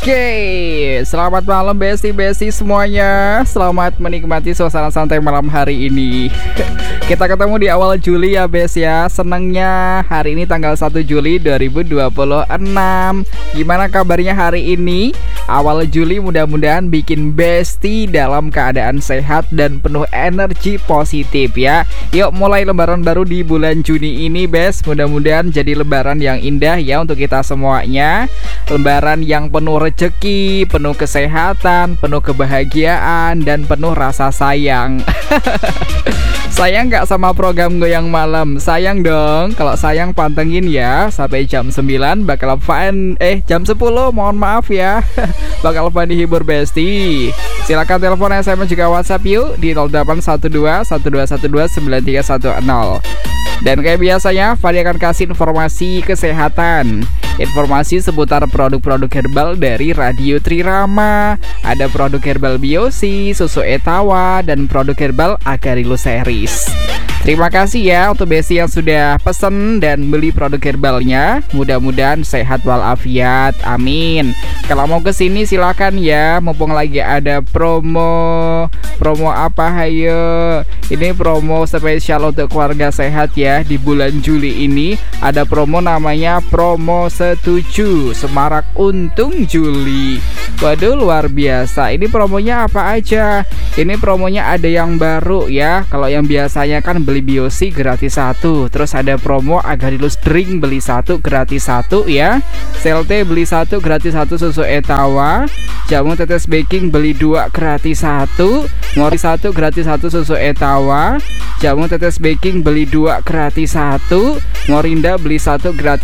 Oke, selamat malam besti-besti semuanya. Selamat menikmati suasana santai malam hari ini. Kita ketemu di awal Juli ya bes ya. Senangnya hari ini tanggal 1 Juli 2026. Gimana kabarnya hari ini? Awal Juli mudah-mudahan bikin besti dalam keadaan sehat dan penuh energi positif ya. Yuk mulai lebaran baru di bulan Juni ini bes. Mudah-mudahan jadi lebaran yang indah ya untuk kita semuanya. Lebaran yang penuh rezeki, penuh kesehatan, penuh kebahagiaan, dan penuh rasa sayang. Sayang gak sama program Goyang Malam? Sayang dong. Kalau sayang pantengin ya. Sampai jam 9 bakal fun. Jam 10 mohon maaf ya. Bakal fun dihibur besti. Silakan telepon, SMS juga WhatsApp yuk di 0812 1212 9310. Dan kayak biasanya Fadi akan kasih informasi kesehatan, informasi seputar produk-produk herbal dari Radio Trirama. Ada produk herbal Biosi, susu Etawa, dan produk herbal Agarilus Series. Terima kasih ya untuk besti yang sudah pesen dan beli produk herbalnya. Mudah-mudahan sehat walafiat, amin. Kalau mau kesini silakan ya, mumpung lagi ada promo. Promo apa hayo? Ini promo spesial untuk keluarga sehat ya. Di bulan Juli ini ada promo namanya promo setuju Semarak Untung Juli. Waduh luar biasa. Ini promonya apa aja? Ini promonya ada yang baru ya. Kalau yang biasanya kan beli Biosi gratis 1. Terus ada promo Agarilus Drink beli 1 gratis 1 ya. Selte beli 1 gratis 1 susu Etawa. Jamu tetes baking beli 2 gratis 1. Ngori 1 gratis 1 susu Etawa. Jamu tetes baking beli 2 gratis 1. Ngorinda beli 1 gratis